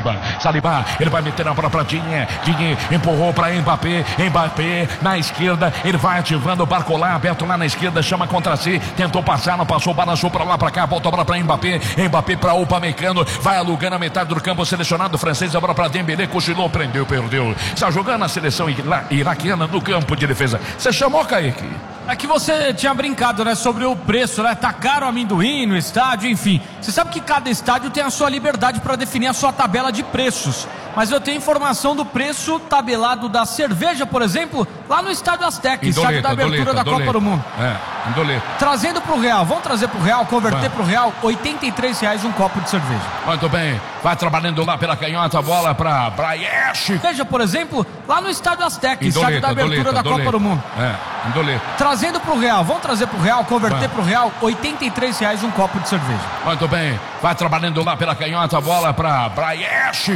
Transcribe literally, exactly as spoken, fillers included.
Saliba, Saliba, ele vai meter na bola pra Dinhe, Dinhe empurrou pra Mbappé, Mbappé na esquerda, ele vai ativando o Barcola, aberto lá na esquerda, chama contra si, tentou passar, não passou, balançou pra lá, pra cá, volta a bola pra Mbappé, Mbappé pra Upamecano, vai alugando a metade do campo, selecionado francês, a bola pra Dembélé, cochilou, prendeu, perdeu, está jogando a seleção ira iraquiana no campo de defesa. Você chamou, Kaique? É que você tinha brincado, né, sobre o preço, né? Tá caro o amendoim no estádio, enfim. Você sabe que cada estádio tem a sua liberdade para definir a sua tabela de preços. Mas eu tenho informação do preço tabelado da cerveja, por exemplo, lá no Estádio Azteca, estádio da abertura doleta, da doleta. Copa do Mundo. É, em doleta. Trazendo pro real, vamos trazer pro real, converter Vai. pro real, oitenta e três reais um copo de cerveja. Muito bem, vai trabalhando lá pela canhota, bola pra Braiache. Veja, por exemplo, lá no Estádio Azteca, Em estádio doleta, da abertura doleta, da doleta. Copa do Mundo. É, em doleta. Trazendo pro real, vamos trazer pro real, converter Vai. pro real, oitenta e três reais um copo de cerveja. Muito bem, vai trabalhando lá pela canhota, bola pra Braiache.